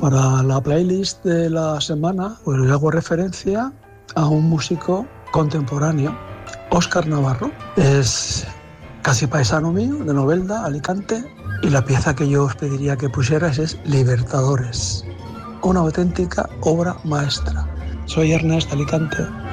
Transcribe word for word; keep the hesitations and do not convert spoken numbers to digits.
Para la playlist de la semana, pues le hago referencia a un músico contemporáneo, Óscar Navarro. Es casi paisano mío, de Novelda, Alicante, y la pieza que yo os pediría que pusieras es Libertadores, una auténtica obra maestra. Soy Ernest, Alicante.